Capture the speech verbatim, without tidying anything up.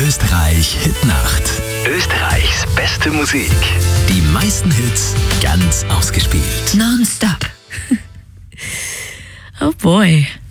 Österreich Hitnacht. Österreichs beste Musik. Die meisten Hits ganz ausgespielt. Nonstop. Oh boy.